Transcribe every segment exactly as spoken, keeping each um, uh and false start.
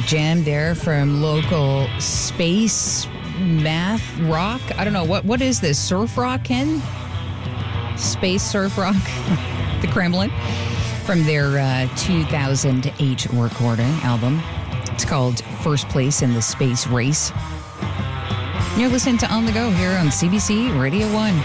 jam there from local space math rock. I don't know. What What is this? Surf rock, Ken? Space surf rock? The Kremlin? From their uh, two thousand eight recording album. It's called First Place in the Space Race. You're listening to On The Go here on C B C Radio one.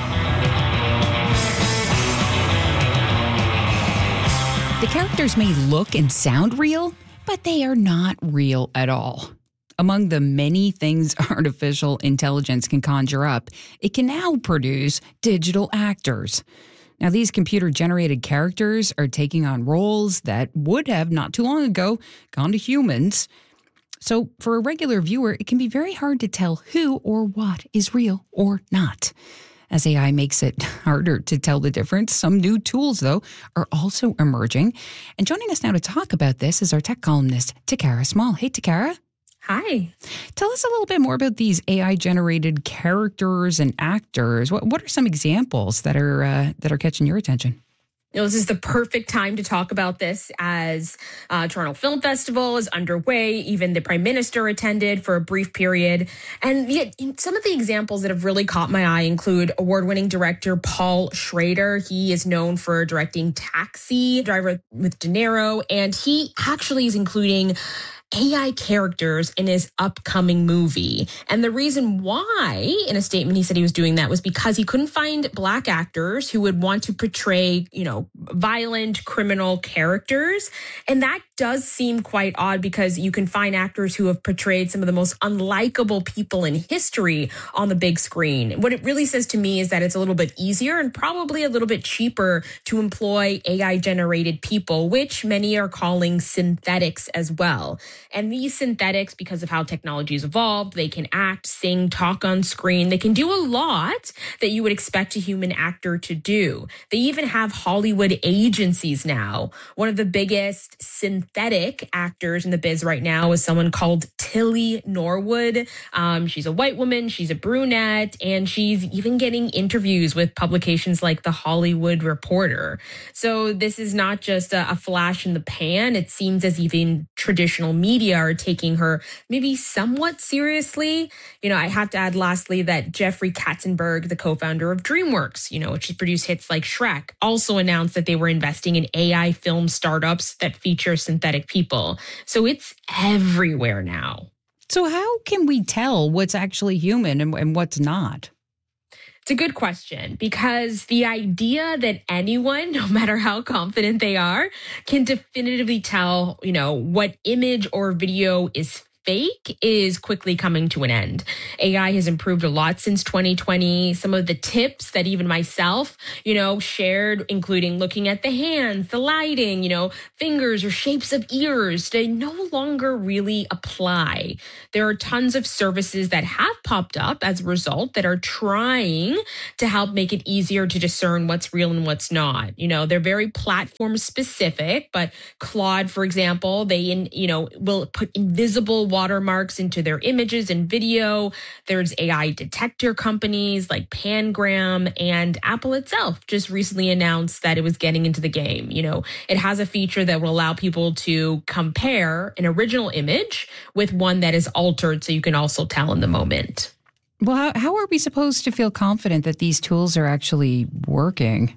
The characters may look and sound real, but they are not real at all. Among the many things artificial intelligence can conjure up, it can now produce digital actors. Now, these computer-generated characters are taking on roles that would have, not too long ago, gone to humans. So, for a regular viewer, it can be very hard to tell who or what is real or not. As A I makes it harder to tell the difference, some new tools, though, are also emerging. And joining us now to talk about this is our tech columnist, Takara Small. Hey, Takara. Hi. Tell us a little bit more about these A I-generated characters and actors. What what are some examples that are uh, that are catching your attention? You know, this is the perfect time to talk about this as uh, Toronto Film Festival is underway. Even the Prime Minister attended for a brief period. And yet, some of the examples that have really caught my eye include award-winning director Paul Schrader. He is known for directing Taxi, Driver with De Niro, and he actually is including A I characters in his upcoming movie. And the reason why, in a statement, he said he was doing that was because he couldn't find Black actors who would want to portray, you know, violent criminal characters. And that does seem quite odd because you can find actors who have portrayed some of the most unlikable people in history on the big screen. What it really says to me is that it's a little bit easier and probably a little bit cheaper to employ A I-generated people, which many are calling synthetics as well. And these synthetics, because of how technology has evolved, they can act, sing, talk on screen. They can do a lot that you would expect a human actor to do. They even have Hollywood agencies now. One of the biggest synthetic actors in the biz right now is someone called Tilly Norwood. Um, she's a white woman, she's a brunette, and she's even getting interviews with publications like The Hollywood Reporter. So this is not just a, a flash in the pan. It seems as even traditional media media are taking her maybe somewhat seriously. You know, I have to add lastly that Jeffrey Katzenberg, the co-founder of DreamWorks, you know, which has produced hits like Shrek, also announced that they were investing in A I film startups that feature synthetic people. So it's everywhere now. So how can we tell what's actually human and, and what's not? It's a good question, because the idea that anyone, no matter how confident they are, can definitively tell, you know, what image or video is fake is quickly coming to an end. A I has improved a lot since twenty twenty. Some of the tips that even myself, you know, shared, including looking at the hands, the lighting, you know, fingers or shapes of ears, they no longer really apply. There are tons of services that have popped up as a result that are trying to help make it easier to discern what's real and what's not. You know, they're very platform specific, but Claude, for example, they, in, you know, will put invisible watermarks into their images and video. There's A I detector companies like Pangram, and Apple itself just recently announced that it was getting into the game. You know, it has a feature that will allow people to compare an original image with one that is altered, so you can also tell in the moment. Well, how, how are we supposed to feel confident that these tools are actually working?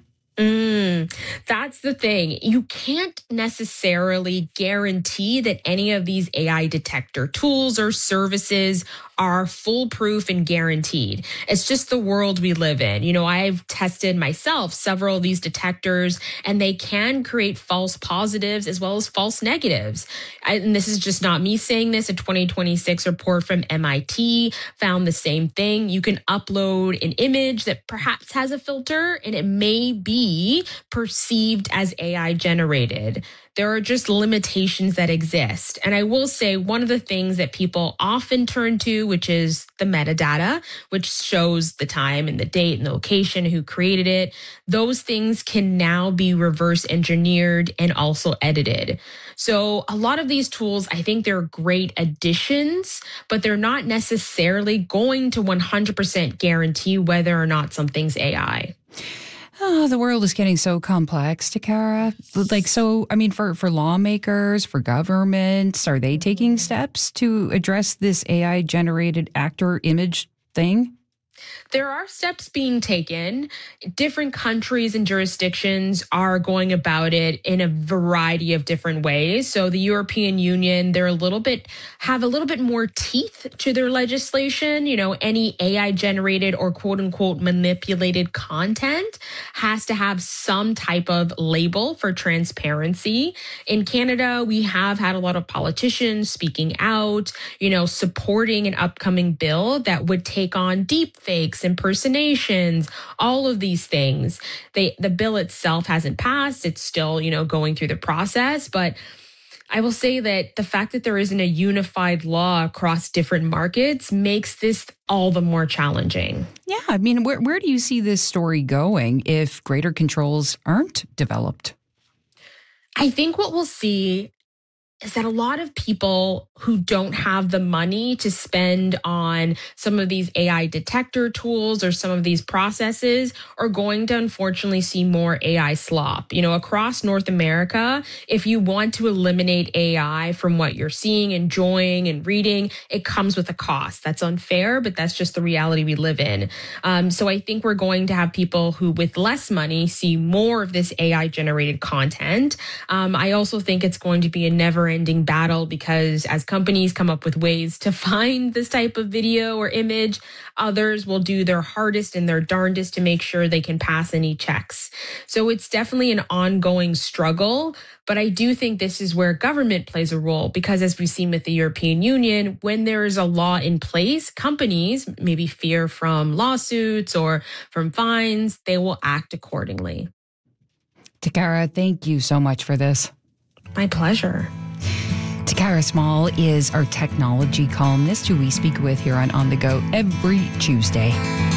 Mm, that's the thing. You can't necessarily guarantee that any of these A I detector tools or services are foolproof and guaranteed. It's just the world we live in. You know, I've tested myself several of these detectors, and they can create false positives as well as false negatives. I, and this is just not me saying this. A twenty twenty-six report from M I T found the same thing. You can upload an image that perhaps has a filter, and it may be perceived as A I generated. There are just limitations that exist. And I will say one of the things that people often turn to, which is the metadata, which shows the time and the date and the location, who created it. Those things can now be reverse engineered and also edited. So a lot of these tools, I think they're great additions, but they're not necessarily going to one hundred percent guarantee whether or not something's A I. Oh, the world is getting so complex, Takara. Like, so, I mean, for, for lawmakers, for governments, are they taking steps to address this A I-generated actor image thing? There are steps being taken. Different countries and jurisdictions are going about it in a variety of different ways. So the European Union, they're a little bit, have a little bit more teeth to their legislation. You know, any A I generated or quote unquote manipulated content has to have some type of label for transparency. In Canada, we have had a lot of politicians speaking out, you know, supporting an upcoming bill that would take on deep fakes, impersonations, all of these things. They, the bill itself hasn't passed. It's still, you know, going through the process. But I will say that the fact that there isn't a unified law across different markets makes this all the more challenging. Yeah. I mean, where, where do you see this story going if greater controls aren't developed? I think what we'll see is that a lot of people who don't have the money to spend on some of these A I detector tools or some of these processes are going to unfortunately see more A I slop. You know, across North America, if you want to eliminate A I from what you're seeing, enjoying, and reading, it comes with a cost. That's unfair, but that's just the reality we live in. Um, so I think we're going to have people who with less money see more of this A I generated content. Um, I also think it's going to be a never ending battle because as companies come up with ways to find this type of video or image, others will do their hardest and their darndest to make sure they can pass any checks. So it's definitely an ongoing struggle, but I do think this is where government plays a role because as we've seen with the European Union, when there is a law in place, companies maybe fear from lawsuits or from fines, they will act accordingly. Takara, thank you so much for this. My pleasure. Takara Small is our technology columnist who we speak with here on On the Go every Tuesday.